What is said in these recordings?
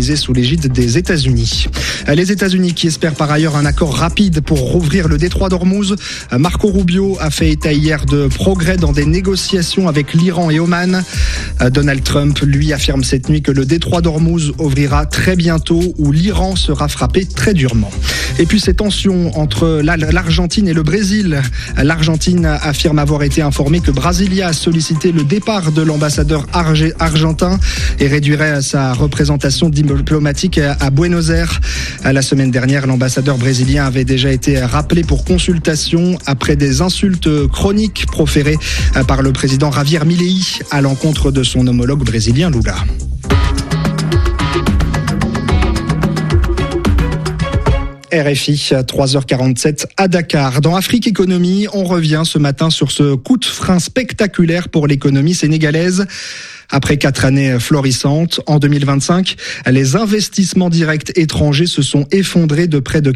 organisé sous l'égide des États-Unis. Les États-Unis qui espèrent par ailleurs un accord rapide pour rouvrir le détroit d'Ormuz. Marco Rubio a fait état hier de progrès dans des négociations avec l'Iran et Oman. Donald Trump, lui, affirme cette nuit que le détroit d'Ormuz ouvrira très bientôt, où l'Iran sera frappé très durement. Et puis ces tensions entre l'Argentine et le Brésil. L'Argentine affirme avoir été informée que Brasilia a sollicité le départ de l'ambassadeur argentin et réduirait sa représentation diplomatique à Buenos Aires. La semaine dernière, l'ambassadeur brésilien avait déjà été rappelé pour consultation après des insultes chroniques proférées par le président Javier Milei à l'encontre de son homologue brésilien Lula. RFI, 3h47 à Dakar. Dans Afrique Économie, on revient ce matin sur ce coup de frein spectaculaire pour l'économie sénégalaise. Après 4 années florissantes, en 2025, les investissements directs étrangers se sont effondrés de près de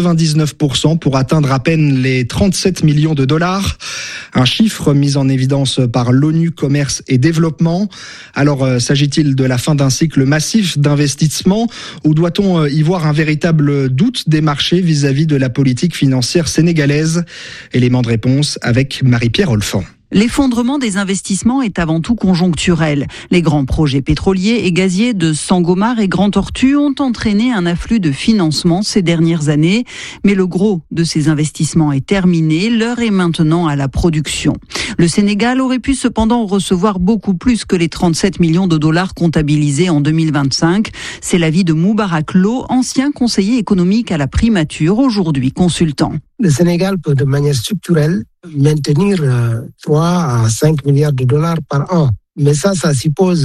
99% pour atteindre à peine les 37 millions de dollars. Un chiffre mis en évidence par l'ONU Commerce et Développement. Alors, s'agit-il de la fin d'un cycle massif d'investissement ou doit-on y voir un véritable doute des marchés vis-à-vis de la politique financière sénégalaise? Élément de réponse avec Marie-Pierre Olfan. L'effondrement des investissements est avant tout conjoncturel. Les grands projets pétroliers et gaziers de Sangomar et Grand Tortue ont entraîné un afflux de financement ces dernières années. Mais le gros de ces investissements est terminé. L'heure est maintenant à la production. Le Sénégal aurait pu cependant recevoir beaucoup plus que les 37 millions de dollars comptabilisés en 2025. C'est l'avis de Moubarak Lo, ancien conseiller économique à la primature, aujourd'hui consultant. Le Sénégal peut de manière structurelle maintenir 3 à 5 milliards de dollars par an. Mais ça suppose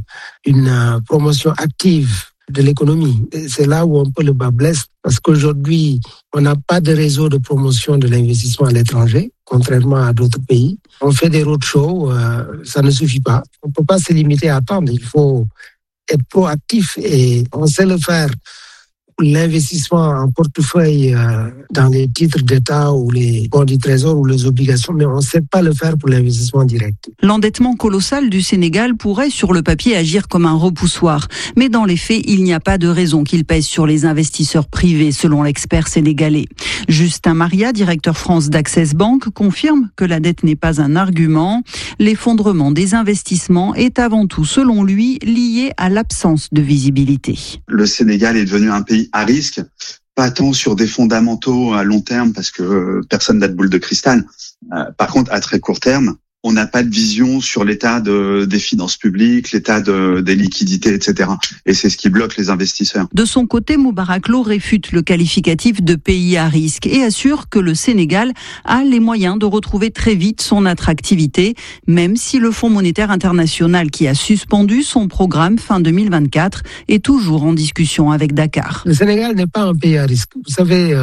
une promotion active de l'économie. Et c'est là où un peu le bas blesse, parce qu'aujourd'hui, on n'a pas de réseau de promotion de l'investissement à l'étranger, contrairement à d'autres pays. On fait des roadshows, ça ne suffit pas. On ne peut pas se limiter à attendre, il faut être proactif et on sait le faire. L'investissement en portefeuille dans les titres d'État ou les bons du Trésor ou les obligations, mais on ne sait pas le faire pour l'investissement direct. L'endettement colossal du Sénégal pourrait sur le papier agir comme un repoussoir. Mais dans les faits, il n'y a pas de raison qu'il pèse sur les investisseurs privés, selon l'expert sénégalais. Justin Maria, directeur France d'Access Bank, confirme que la dette n'est pas un argument. L'effondrement des investissements est avant tout, selon lui, lié à l'absence de visibilité. Le Sénégal est devenu un pays à risque, pas tant sur des fondamentaux à long terme parce que personne n'a de boule de cristal. Par contre, à très court terme, on n'a pas de vision sur l'état des finances publiques, l'état des liquidités, etc. Et c'est ce qui bloque les investisseurs. De son côté, Moubarak Lo réfute le qualificatif de pays à risque et assure que le Sénégal a les moyens de retrouver très vite son attractivité, même si le Fonds monétaire international qui a suspendu son programme fin 2024 est toujours en discussion avec Dakar. Le Sénégal n'est pas un pays à risque. Vous savez,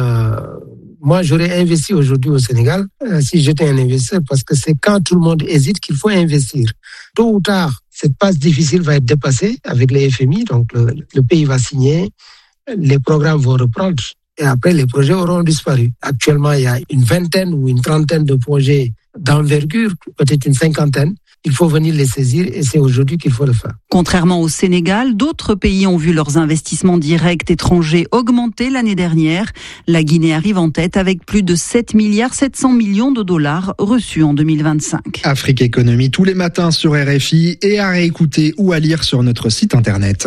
moi, j'aurais investi aujourd'hui au Sénégal si j'étais un investisseur, parce que c'est quand tout le monde hésite qu'il faut investir. Tôt ou tard, cette passe difficile va être dépassée avec les FMI, donc le pays va signer, les programmes vont reprendre et après les projets auront disparu. Actuellement, il y a une vingtaine ou une trentaine de projets d'envergure, peut-être une cinquantaine. Il faut venir les saisir et c'est aujourd'hui qu'il faut le faire. Contrairement au Sénégal, d'autres pays ont vu leurs investissements directs étrangers augmenter l'année dernière. La Guinée arrive en tête avec plus de 7,7 milliards de dollars reçus en 2025. Afrique Économie tous les matins sur RFI et à réécouter ou à lire sur notre site internet.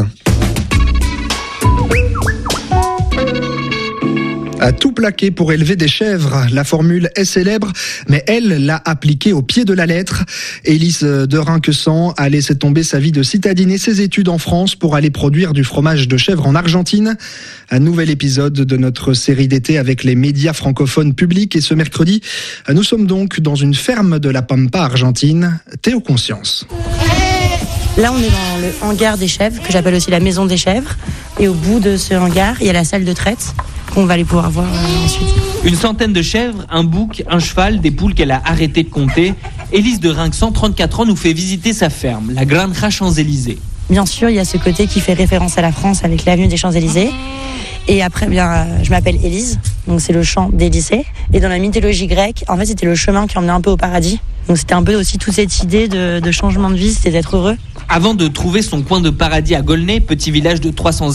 A tout plaqué pour élever des chèvres. La formule est célèbre, mais elle l'a appliquée au pied de la lettre. Élise de Rinquessan a laissé tomber sa vie de citadine et ses études en France pour aller produire du fromage de chèvre en Argentine. Un nouvel épisode de notre série d'été avec les médias francophones publics. Et ce mercredi, nous sommes donc dans une ferme de la Pampa argentine. Théo Conscience. Là, on est dans le hangar des chèvres, que j'appelle aussi la maison des chèvres. Et au bout de ce hangar, il y a la salle de traite qu'on va aller pouvoir voir ensuite. Une centaine de chèvres, un bouc, un cheval, des poules qu'elle a arrêté de compter. Élise de Rinquessan, 34 ans, nous fait visiter sa ferme, la Granja Champs-Élysées. Bien sûr, il y a ce côté qui fait référence à la France avec l'avenue des Champs-Élysées. Et après, je m'appelle Élise, donc c'est le champ d'Élysée. Et dans la mythologie grecque, en fait, c'était le chemin qui emmenait un peu au paradis. Donc c'était un peu aussi toute cette idée de changement de vie, c'était d'être heureux. Avant de trouver son coin de paradis à Gaulnay, petit village de 300